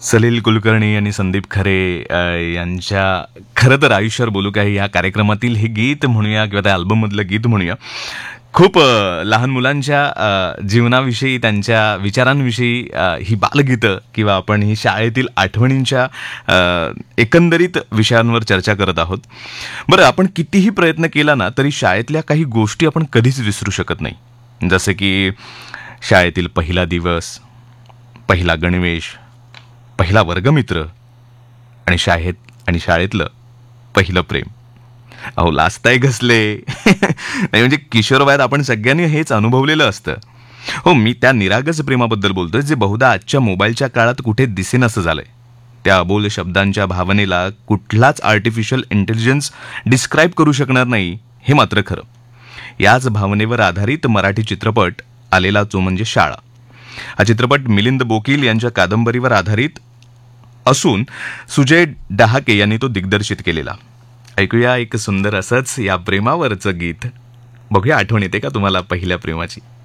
सलील कुलकर्णी आणि संदीप खरे यांच्या खरं तर आयुष्यावर बोलू काय या कार्यक्रमातील हे गीत म्हणूया किंवा त्या अल्बममधलं गीत म्हणूया खूप लहान मुलांच्या जीवनाविषयी त्यांच्या विचारांविषयी ही बालगीतं किंवा आपण ही शाळेतील आठवणींच्या एकंदरीत विषयांवर चर्चा करत आहोत. बरं, आपण कितीही प्रयत्न केला ना तरी शाळेतल्या काही गोष्टी आपण कधीच विसरू शकत नाही. जसं की शाळेतील पहिला दिवस, पहिला गणवेश, पहिला वर्गमित्र आणि शाळेतलं पहिलं प्रेम. अहो लाजताय घसले. नाही म्हणजे किशोरवयात आपण सगळ्यांनी हेच अनुभवलेलं असतं. हो, मी त्या निरागस प्रेमाबद्दल बोलतोय जे बहुधा आजच्या मोबाईलच्या काळात कुठे दिसेनासं झालंय. त्या अबोल शब्दांच्या भावनेला कुठलाच आर्टिफिशियल इंटेलिजन्स डिस्क्राईब करू शकणार नाही, हे मात्र खरं. याच भावनेवर आधारित मराठी चित्रपट आलेला तो म्हणजे शाळा. हा चित्रपट मिलिंद बोकील यांच्या कादंबरीवर आधारित असून सुजय डहाके यांनी तो दिग्दर्शित केलेला. ऐकूया एक सुंदर असंच या प्रेमावरचं गीत. बघूया आठवण येते का तुम्हाला पहिल्या प्रेमाची.